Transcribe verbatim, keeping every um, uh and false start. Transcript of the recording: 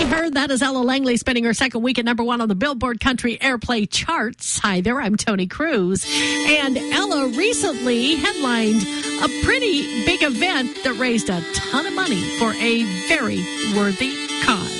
heard, that is Ella Langley spending her second week at number one on the Billboard Country Airplay charts. Hi there, I'm Tony Cruz. And Ella recently headlined a pretty big event that raised a ton of money for a very worthy cause.